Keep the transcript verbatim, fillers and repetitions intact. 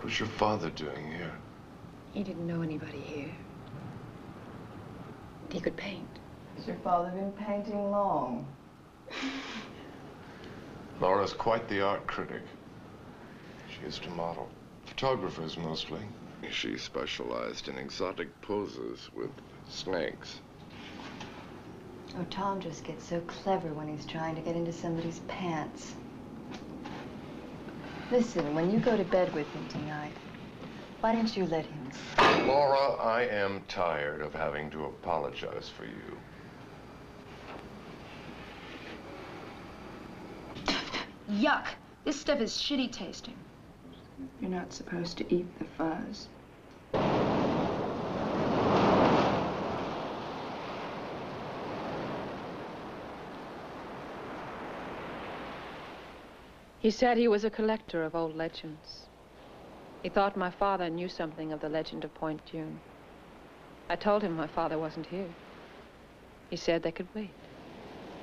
was your father doing here? He didn't know anybody here. He could paint. Has your father been painting long? Laura's quite the art critic. She used to model. Photographers, mostly. She specialized in exotic poses with snakes. Oh, Tom just gets so clever when he's trying to get into somebody's pants. Listen, when you go to bed with him tonight, why don't you let him sleep? Laura, I am tired of having to apologize for you. Yuck! This stuff is shitty tasting. You're not supposed to eat the fuzz. He said he was a collector of old legends. He thought my father knew something of the legend of Point Dune. I told him my father wasn't here. He said they could wait.